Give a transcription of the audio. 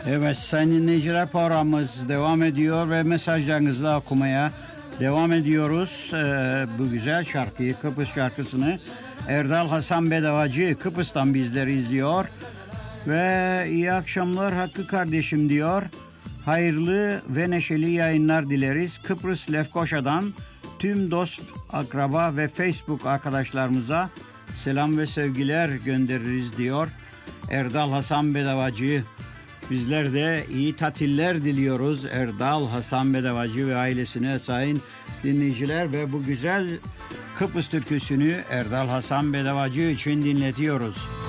Evet sayın dinleyiciler, programımız devam ediyor ve mesajlarınızı da okumaya devam ediyoruz. Bu güzel şarkıyı, Kıbrıs şarkısını Erdal Hasan Bedavacı Kıbrıs'tan bizleri izliyor. Ve iyi akşamlar Hakkı kardeşim diyor. Hayırlı ve neşeli yayınlar dileriz. Kıbrıs Lefkoşa'dan tüm dost, akraba ve Facebook arkadaşlarımıza selam ve sevgiler göndeririz diyor Erdal Hasan Bedavacı. Bizler de iyi tatiller diliyoruz Erdal Hasan Bedavacı ve ailesine sayın dinleyiciler ve bu güzel Kıbrıs türküsünü Erdal Hasan Bedavacı için dinletiyoruz.